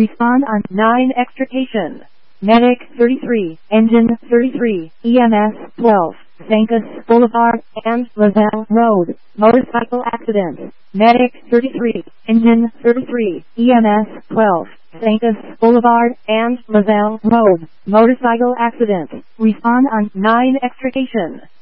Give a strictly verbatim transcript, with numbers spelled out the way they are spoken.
Respond on nine extrication. Medic thirty-three, Engine thirty-three, E M S twelve, Zankus Boulevard and Lavelle Road, motorcycle accident. Medic thirty-three, Engine thirty-three, E M S twelve, Zankus Boulevard and Lavelle Road, motorcycle accident. Respond on nine extrication.